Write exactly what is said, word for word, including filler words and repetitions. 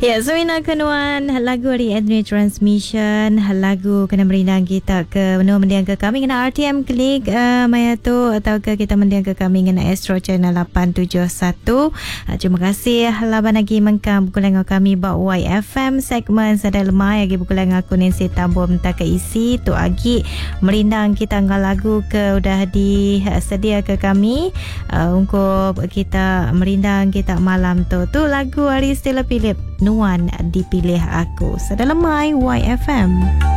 Ya, Semina Kenuan lagu dari Ethnic Transmission, lagu kena merindang kita ke menua mendiang ke kami kena R T M klik uh, maya tu atau ke kita mendiang ke kami kena Astro Channel lapan tujuh satu. Uh, terima kasih laban lagi mengkam bukulan kami bak Y F M segmen sadar lemai lagi bukulan aku Nancy Tambur mentah ke isi tu agi merindang kita ngah lagu ke udah disedia ke kami uh, untuk kita merindang kita malam tu. Tu lagu Ari Stella Philip Nuan dipilih aku. Sadar lemai Y F M.